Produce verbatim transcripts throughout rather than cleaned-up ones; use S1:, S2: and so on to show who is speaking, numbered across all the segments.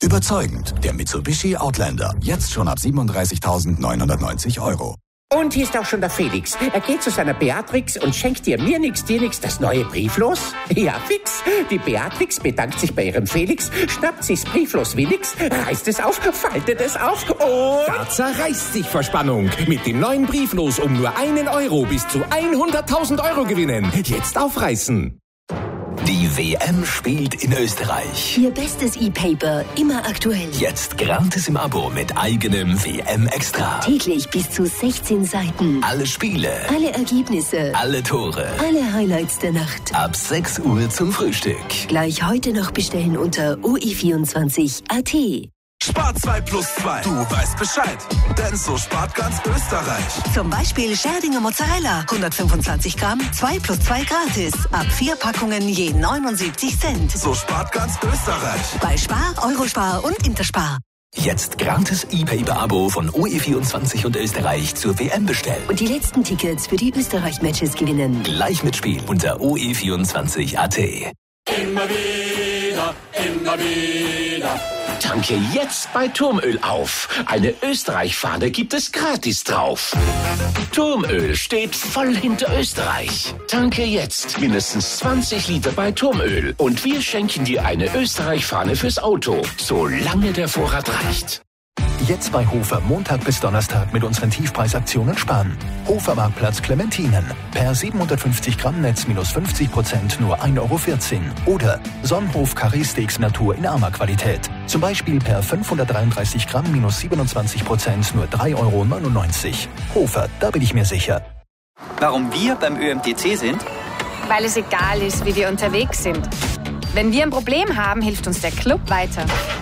S1: Überzeugend, der Mitsubishi Outlander. Jetzt schon ab siebenunddreißigtausendneunhundertneunzig Euro.
S2: Und hier ist auch schon der Felix. Er geht zu seiner Beatrix und schenkt dir mir nix, dir nix das neue Brieflos. Ja, fix. Die Beatrix bedankt sich bei ihrem Felix, schnappt sich's Brieflos wie nix, reißt es auf, faltet es auf und...
S3: Da zerreißt sich vor Spannung. Mit dem neuen Brieflos um nur einen Euro bis zu hunderttausend Euro gewinnen. Jetzt aufreißen.
S1: Die W M spielt in Österreich.
S4: Ihr bestes E-Paper, immer aktuell.
S1: Jetzt gratis im Abo mit eigenem W M-Extra.
S4: Täglich bis zu sechzehn Seiten.
S1: Alle Spiele.
S4: Alle Ergebnisse.
S1: Alle Tore.
S4: Alle Highlights der Nacht.
S1: Ab sechs Uhr zum Frühstück.
S4: Gleich heute noch bestellen unter o e vierundzwanzig punkt a t.
S5: Spar zwei plus zwei. Du weißt Bescheid. Denn so spart ganz Österreich.
S6: Zum Beispiel Scherdinger Mozzarella. hundertfünfundzwanzig Gramm, zwei plus zwei gratis. Ab vier Packungen je neunundsiebzig Cent.
S5: So spart ganz Österreich.
S6: Bei Spar, Eurospar und Interspar.
S1: Jetzt gratis E-Paper-Abo von O E vierundzwanzig und Österreich zur W M bestellen.
S4: Und die letzten Tickets für die Österreich-Matches gewinnen.
S1: Gleich mitspielen unter o e vierundzwanzig punkt a t.
S7: Immer wieder, immer wieder.
S8: Tanke jetzt bei Turmöl auf. Eine Österreich-Fahne gibt es gratis drauf. Turmöl steht voll hinter Österreich. Tanke jetzt mindestens zwanzig Liter bei Turmöl und wir schenken dir eine Österreich-Fahne fürs Auto, solange der Vorrat reicht.
S9: Jetzt bei Hofer Montag bis Donnerstag mit unseren Tiefpreisaktionen sparen. Hofer Marktplatz Clementinen. Per siebenhundertfünfzig Gramm Netz minus fünfzig Prozent nur ein Euro vierzehn. Oder Sonnenhof Carré Steaks Natur in armer Qualität. Zum Beispiel per fünfhundertdreiunddreißig Gramm minus siebenundzwanzig Prozent nur drei Euro neunundneunzig. Hofer, da bin ich mir sicher.
S10: Warum wir beim Ö M T C sind?
S11: Weil es egal ist, wie wir unterwegs sind. Wenn wir ein Problem haben, hilft uns der Club weiter.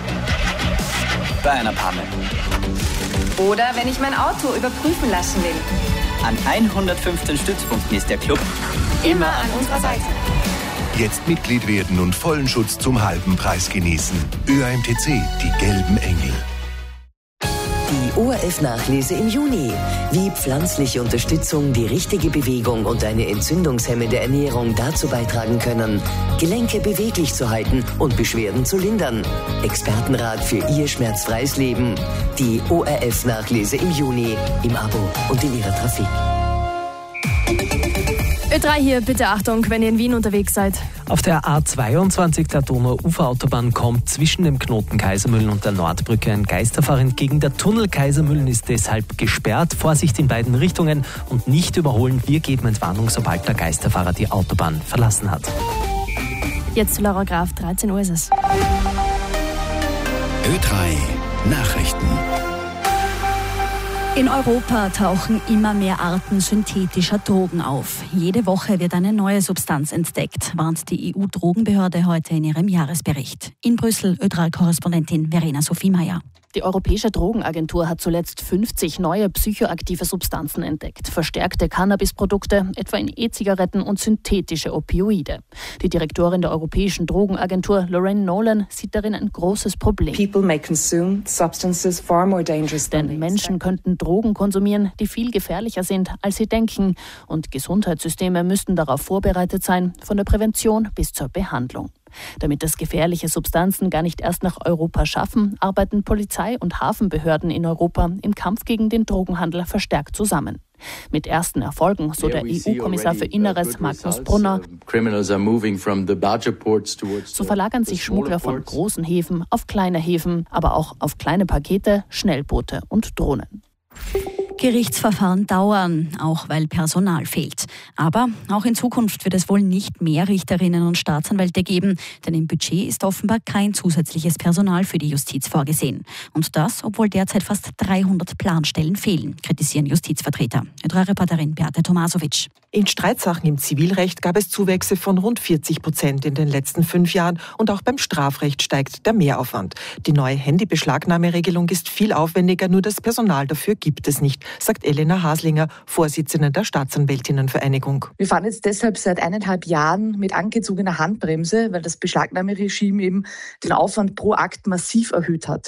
S10: Bei einer Panne.
S11: Oder wenn ich mein Auto überprüfen lassen will.
S10: An hundertfünfzehn Stützpunkten ist der Club
S11: immer an unserer Seite.
S12: Jetzt Mitglied werden und vollen Schutz zum halben Preis genießen. Ö M T C, die gelben Engel.
S4: Die O R F-Nachlese im Juni. Wie pflanzliche Unterstützung, die richtige Bewegung und eine entzündungshemmende Ernährung dazu beitragen können, Gelenke beweglich zu halten und Beschwerden zu lindern. Expertenrat für Ihr schmerzfreies Leben. Die O R F-Nachlese im Juni. Im Abo und in Ihrer Trafik.
S13: Ö drei hier, bitte Achtung, wenn ihr in Wien unterwegs seid.
S14: Auf der A zweiundzwanzig der Donau-Ufer-Autobahn kommt zwischen dem Knoten Kaisermühlen und der Nordbrücke ein Geisterfahrer entgegen. Der Tunnel Kaisermühlen ist deshalb gesperrt. Vorsicht in beiden Richtungen und nicht überholen. Wir geben Entwarnung, sobald der Geisterfahrer die Autobahn verlassen hat.
S13: Jetzt zu Laura Graf, dreizehn Uhr ist es.
S1: Ö drei Nachrichten.
S15: In Europa tauchen immer mehr Arten synthetischer Drogen auf. Jede Woche wird eine neue Substanz entdeckt, warnt die E U-Drogenbehörde heute in ihrem Jahresbericht. In Brüssel Ö drei Korrespondentin Verena Sophie-Meyer.
S16: Die Europäische Drogenagentur hat zuletzt fünfzig neue psychoaktive Substanzen entdeckt. Verstärkte Cannabisprodukte, etwa in E-Zigaretten und synthetische Opioide. Die Direktorin der Europäischen Drogenagentur, Lorraine Nolan, sieht darin ein großes Problem.
S17: People may consume substances far more dangerous than
S16: Denn Menschen könnten Drogen konsumieren, die viel gefährlicher sind, als sie denken. Und Gesundheitssysteme müssten darauf vorbereitet sein, von der Prävention bis zur Behandlung. Damit es gefährliche Substanzen gar nicht erst nach Europa schaffen, arbeiten Polizei und Hafenbehörden in Europa im Kampf gegen den Drogenhandel verstärkt zusammen. Mit ersten Erfolgen, so der E U-Kommissar für Inneres Magnus Brunner. So verlagern sich Schmuggler von großen Häfen auf kleine Häfen, aber auch auf kleine Pakete, Schnellboote und Drohnen.
S15: Gerichtsverfahren dauern, auch weil Personal fehlt. Aber auch in Zukunft wird es wohl nicht mehr Richterinnen und Staatsanwälte geben, denn im Budget ist offenbar kein zusätzliches Personal für die Justiz vorgesehen. Und das, obwohl derzeit fast dreihundert Planstellen fehlen, kritisieren Justizvertreter. Ö drei Reporterin Beate Tomasovic.
S18: In Streitsachen im Zivilrecht gab es Zuwächse von rund vierzig Prozent in den letzten fünf Jahren und auch beim Strafrecht steigt der Mehraufwand. Die neue Handybeschlagnahmeregelung ist viel aufwendiger, nur das Personal dafür gibt es nicht, sagt Elena Haslinger, Vorsitzende der Staatsanwältinnenvereinigung.
S19: Wir fahren jetzt deshalb seit eineinhalb Jahren mit angezogener Handbremse, weil das Beschlagnahmeregime eben den Aufwand pro Akt massiv erhöht hat.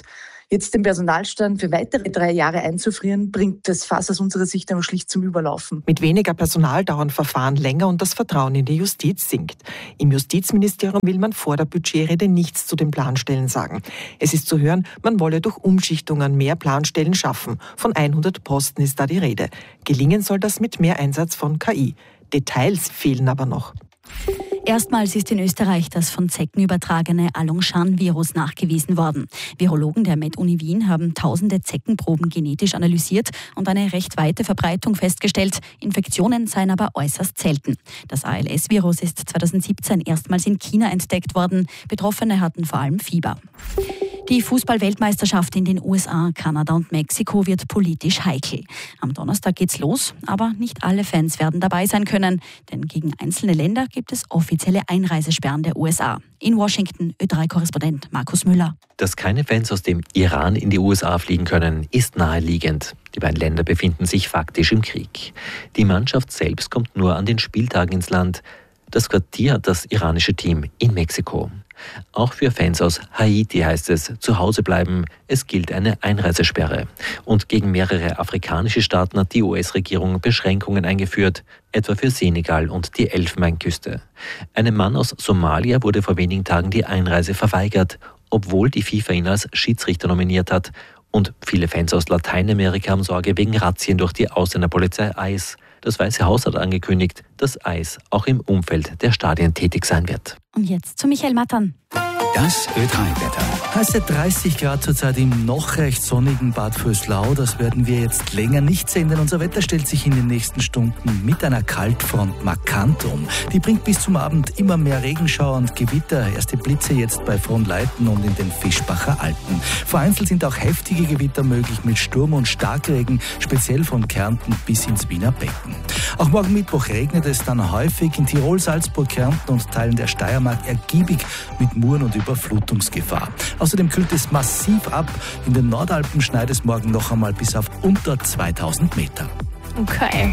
S19: Jetzt den Personalstand für weitere drei Jahre einzufrieren, bringt das Fass aus unserer Sicht aber schlicht zum Überlaufen.
S18: Mit weniger Personal dauern Verfahren länger und das Vertrauen in die Justiz sinkt. Im Justizministerium will man vor der Budgetrede nichts zu den Planstellen sagen. Es ist zu hören, man wolle durch Umschichtungen mehr Planstellen schaffen. Von hundert Posten ist da die Rede. Gelingen soll das mit mehr Einsatz von K I. Details fehlen aber noch.
S15: Erstmals ist in Österreich das von Zecken übertragene Alongshan-Virus nachgewiesen worden. Virologen der Med-Uni Wien haben tausende Zeckenproben genetisch analysiert und eine recht weite Verbreitung festgestellt. Infektionen seien aber äußerst selten. Das A L S-Virus ist zweitausendsiebzehn erstmals in China entdeckt worden. Betroffene hatten vor allem Fieber. Die Fußball-Weltmeisterschaft in den U S A, Kanada und Mexiko wird politisch heikel. Am Donnerstag geht's los, aber nicht alle Fans werden dabei sein können, denn gegen einzelne Länder gibt es offizielle Einreisesperren der U S A. In Washington Ö drei Korrespondent Markus Müller.
S20: Dass keine Fans aus dem Iran in die U S A fliegen können, ist naheliegend. Die beiden Länder befinden sich faktisch im Krieg. Die Mannschaft selbst kommt nur an den Spieltagen ins Land. Das Quartier hat das iranische Team in Mexiko. Auch für Fans aus Haiti heißt es, zu Hause bleiben, es gilt eine Einreisesperre. Und gegen mehrere afrikanische Staaten hat die U S-Regierung Beschränkungen eingeführt, etwa für Senegal und die Elfenbeinküste. Einem Mann aus Somalia wurde vor wenigen Tagen die Einreise verweigert, obwohl die FIFA ihn als Schiedsrichter nominiert hat. Und viele Fans aus Lateinamerika haben Sorge wegen Razzien durch die Ausländerpolizei I C E. Das Weiße Haus hat angekündigt, dass I C E auch im Umfeld der Stadien tätig sein wird.
S15: Und jetzt zu Michael Mattern.
S1: Das Ö drei Wetter.
S21: Heiße dreißig Grad zurzeit im noch recht sonnigen Bad Vöslau. Das werden wir jetzt länger nicht sehen, denn unser Wetter stellt sich in den nächsten Stunden mit einer Kaltfront markant um. Die bringt bis zum Abend immer mehr Regenschauer und Gewitter. Erste Blitze jetzt bei Fronleiten und in den Fischbacher Alpen. Vereinzelt sind auch heftige Gewitter möglich mit Sturm und Starkregen, speziell von Kärnten bis ins Wiener Becken. Auch morgen Mittwoch regnet es dann häufig in Tirol, Salzburg, Kärnten und Teilen der Steiermark ergiebig mit Muren und Überflutungsgefahr. Außerdem kühlt es massiv ab. In den Nordalpen schneit es morgen noch einmal bis auf unter zweitausend Meter.
S13: Okay.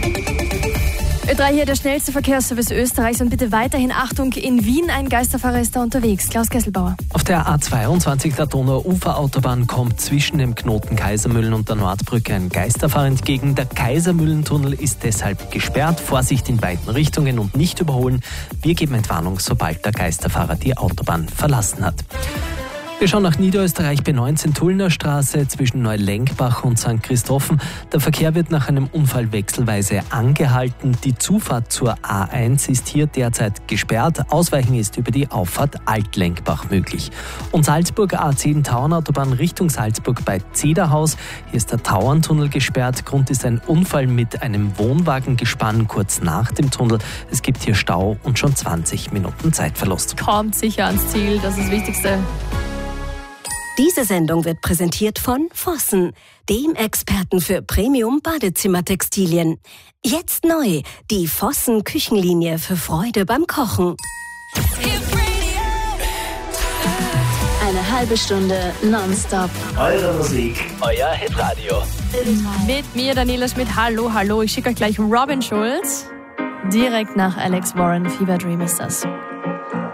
S13: Ö drei hier, der schnellste Verkehrsservice Österreichs, und bitte weiterhin Achtung, in Wien ein Geisterfahrer ist da unterwegs. Klaus Kesselbauer.
S14: Auf der A zweiundzwanzig der Donau-Ufer-Autobahn kommt zwischen dem Knoten Kaisermühlen und der Nordbrücke ein Geisterfahrer entgegen. Der Kaisermühlentunnel ist deshalb gesperrt. Vorsicht in beiden Richtungen und nicht überholen. Wir geben Entwarnung, sobald der Geisterfahrer die Autobahn verlassen hat. Wir schauen nach Niederösterreich, B neunzehn Tullner Straße zwischen Neulenkbach und Sankt Christophen. Der Verkehr wird nach einem Unfall wechselweise angehalten. Die Zufahrt zur A eins ist hier derzeit gesperrt. Ausweichen ist über die Auffahrt Altlenkbach möglich. Und Salzburg A zehn Tauernautobahn Richtung Salzburg bei Zederhaus. Hier ist der Tauerntunnel gesperrt. Grund ist ein Unfall mit einem Wohnwagengespann kurz nach dem Tunnel. Es gibt hier Stau und schon zwanzig Minuten Zeitverlust.
S13: Kommt sicher ans Ziel, das ist das Wichtigste.
S22: Diese Sendung wird präsentiert von Vossen, dem Experten für Premium-Badezimmertextilien. Jetzt neu, die Vossen Küchenlinie für Freude beim Kochen.
S13: Eine halbe Stunde nonstop.
S21: Eure Musik, euer Hitradio.
S13: Mit mir, Daniela Schmidt. Hallo, hallo. Ich schicke euch gleich Robin Schulz. Direkt nach Alex Warren. Fever Dream ist das.